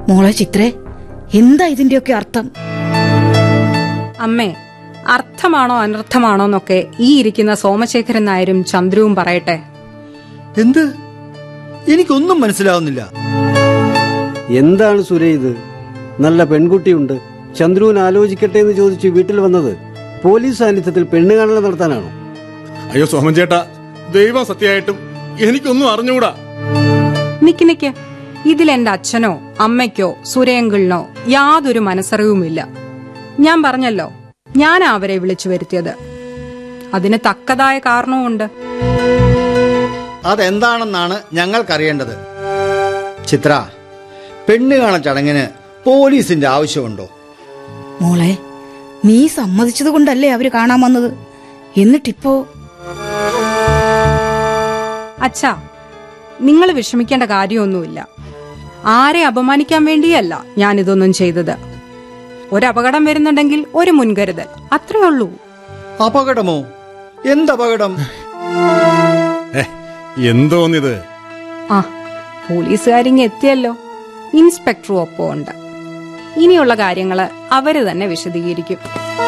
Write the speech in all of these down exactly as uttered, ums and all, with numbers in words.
മോളെ ചിത്രേ, എന്താ ഇതിന്റെയൊക്കെ അർത്ഥം? അമ്മേ, അർത്ഥമാണോ അനർത്ഥമാണോ എന്നൊക്കെ ഈ ഇരിക്കുന്ന സോമശേഖരൻ നായരും ചന്ദ്രുവും പറയട്ടെ. എന്ത്? എനിക്കൊന്നും മനസ്സിലാവുന്നില്ല. എന്താണ് സുരേ ഇത്? നല്ല പെൺകുട്ടിയുണ്ട്, ചന്ദ്രുവിന് ആലോചിക്കട്ടെ എന്ന് ചോദിച്ച് വീട്ടിൽ വന്നത് പോലീസ് സാന്നിധ്യത്തിൽ പെണ്ണുകാണൽ നടത്താനാണോ? അയ്യോ സോമൻ ചേട്ടാ, ദൈവം സത്യമായിട്ടും എനിക്കൊന്നും അറിഞ്ഞുകൂടാ. നിക്ക് നിക്ക്, ഇതിലെന്റെ അച്ഛനോ അമ്മയ്ക്കോ സുരേങ്കിളിനോ യാതൊരു മനസ്സറിവുമില്ല. ഞാൻ പറഞ്ഞല്ലോ, ഞാൻ അവരെ വിളിച്ചു വരുത്തിയത്. അതിന് തക്കതായ കാരണവുമുണ്ട്. അതെന്താണെന്നാണ് ഞങ്ങൾക്കറിയേണ്ടത്. ചിത്ര, പെണ്ണുകാണൽ ചടങ്ങിന് പോലീസിന്റെ ആവശ്യമുണ്ടോ? മോളെ, നീ സമ്മതിച്ചത് കൊണ്ടല്ലേ അവര് കാണാൻ വന്നത്. എന്നിട്ടിപ്പോ? അച്ഛാ, നിങ്ങൾ വിഷമിക്കേണ്ട കാര്യമൊന്നുമില്ല. ആരെ അപമാനിക്കാൻ വേണ്ടിയല്ല ഞാനിതൊന്നും ചെയ്തത്. ഒരപകടം വരുന്നുണ്ടെങ്കിൽ ഒരു മുൻകരുതൽ, അത്രേ ഉള്ളൂ. അപകടമോ? എന്തപകടം? എന്തോന്നിത്? ആ, പോലീസുകാരിങ്ങ് എത്തിയല്ലോ. ഇൻസ്പെക്ടറും ഒപ്പം ഉണ്ട്. ഇനിയുള്ള കാര്യങ്ങള് അവര് തന്നെ വിശദീകരിക്കും.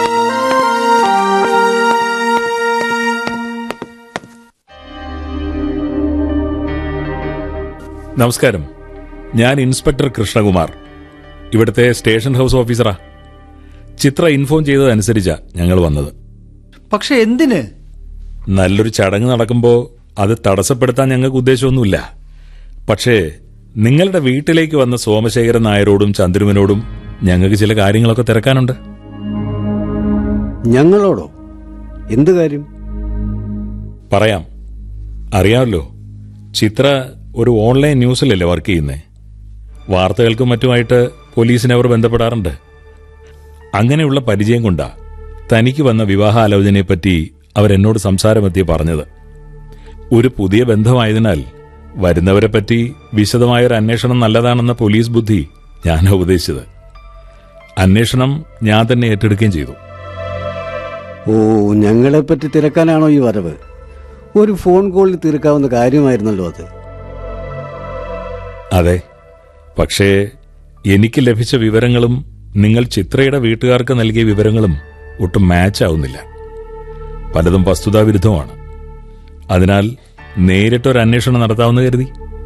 നമസ്കാരം, ഞാൻ ഇൻസ്പെക്ടർ കൃഷ്ണകുമാർ, ഇവിടുത്തെ സ്റ്റേഷൻ ഹൌസ് ഓഫീസറാ. ചിത്ര ഇൻഫോം ചെയ്തതനുസരിച്ചാ ഞങ്ങൾ വന്നത്. പക്ഷെ എന്തിന്? നല്ലൊരു ചടങ്ങ് നടക്കുമ്പോ അത് തടസ്സപ്പെടുത്താൻ ഞങ്ങൾക്ക് ഉദ്ദേശമൊന്നുമില്ല. പക്ഷേ നിങ്ങളുടെ വീട്ടിലേക്ക് വന്ന സോമശേഖരൻ നായരോടും ചന്ദ്രുവിനോടും ഞങ്ങൾക്ക് ചില കാര്യങ്ങളൊക്കെ തിരക്കാനുണ്ട്. ഞങ്ങളോടോ? എന്ത് കാര്യം? പറയാം. അറിയാമല്ലോ, ചിത്ര ഒരു ഓൺലൈൻ ന്യൂസിലല്ലേ വർക്ക് ചെയ്യുന്നേ. വാർത്തകൾക്കും മറ്റുമായിട്ട് പോലീസിനെ അവർ ബന്ധപ്പെടാറുണ്ട്. അങ്ങനെയുള്ള പരിചയം കൊണ്ടാ തനിക്ക് വന്ന വിവാഹാലോചനയെപ്പറ്റി അവരെന്നോട് സംസാരമെത്തി പറഞ്ഞത്. ഒരു പുതിയ ബന്ധമായതിനാൽ വരുന്നവരെപ്പറ്റി വിശദമായൊരു അന്വേഷണം നല്ലതാണെന്ന പോലീസ് ബുദ്ധി ഞാനാ ഉപദേശിച്ചത്. അന്വേഷണം ഞാൻ തന്നെ ഏറ്റെടുക്കുകയും ചെയ്തു. ഓ, ഞങ്ങളെപ്പറ്റി തിരക്കാനാണോ ഈ വരവ്? ഒരു ഫോൺ കോളിൽ തീർക്കാവുന്ന കാര്യമായിരുന്നല്ലോ അത്. അതെ, പക്ഷേ എനിക്ക് ലഭിച്ച വിവരങ്ങളും നിങ്ങൾ ചിത്രയുടെ വീട്ടുകാർക്ക് നൽകിയ വിവരങ്ങളും ഒട്ടും മാച്ച് ആവുന്നില്ല. പലതും വസ്തുതാവിരുദ്ധമാണ്. അതിനാൽ നേരിട്ടൊരു അന്വേഷണം നടത്താമെന്ന് കരുതി.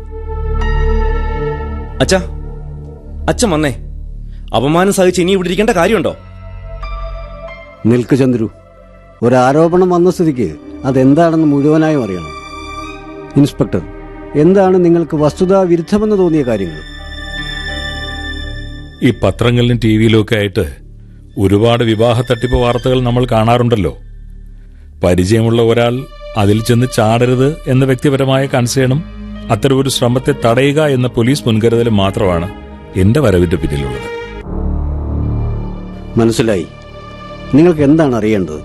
അച്ഛാ, അച്ഛൻ വന്നേ. അപമാനം സഹിച്ച് ഇനി ഇവിടെ ഇരിക്കേണ്ട കാര്യമുണ്ടോ? നിൽക്ക് ചന്ദ്രു, ഒരാരോപണം വന്ന സ്ഥിതിക്ക് അതെന്താണെന്ന് മുഴുവനായും അറിയണം. ഇൻസ്പെക്ടർ, എന്താണ് നിങ്ങൾക്ക് വസ്തുതാ വിരുദ്ധമെന്ന് തോന്നിയ കാര്യങ്ങൾ? ഈ പത്രങ്ങളിലും ടി വിയിലും ഒക്കെ ആയിട്ട് ഒരുപാട് വിവാഹ തട്ടിപ്പ് വാർത്തകൾ നമ്മൾ കാണാറുണ്ടല്ലോ. പരിചയമുള്ള ഒരാൾ അതിൽ ചെന്ന് ചാടരുത് എന്ന വ്യക്തിപരമായ കൺസേണും അത്തരമൊരു ശ്രമത്തെ തടയുക എന്ന പോലീസ് മുൻകരുതലും മാത്രമാണ് എന്റെ വരവിന്റെ പിന്നിലുള്ളത്. മനസ്സിലായി. നിങ്ങൾക്ക് എന്താണ് അറിയേണ്ടത്?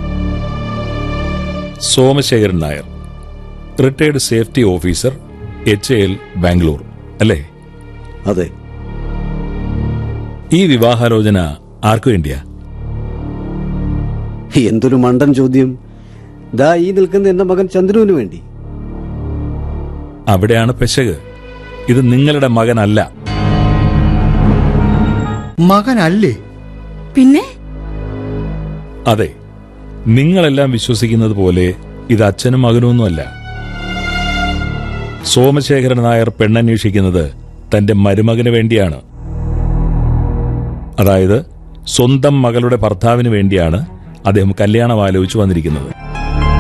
Somasekharan Nair, retired safety officer, H L Bangalore, അല്ലേ? അതെ. ഈ വിവാഹാലോചന ആർക്കു വേണ്ടിയാ? എന്തൊരു മണ്ടൻ ചോദ്യം. ദാ ഈ നിൽക്കുന്ന എന്റെ മകൻ ചന്ദ്രുവിന് വേണ്ടി. അവിടെയാണ് പെശക്. ഇത് നിങ്ങളുടെ മകനല്ല. മകനല്ലേ? പിന്നെ? അതെ, നിങ്ങളെല്ലാം വിശ്വസിക്കുന്നത് പോലെ ഇത് അച്ഛനും മകനൊന്നുമല്ല. സോമശേഖരൻ നായർ പെണ്ണന്വേഷിക്കുന്നത് തന്റെ മരുമകന് വേണ്ടിയാണ്. അതായത് സ്വന്തം മകളുടെ ഭർത്താവിന് വേണ്ടിയാണ് അദ്ദേഹം കല്യാണം ആലോചിച്ചു വന്നിരിക്കുന്നത്.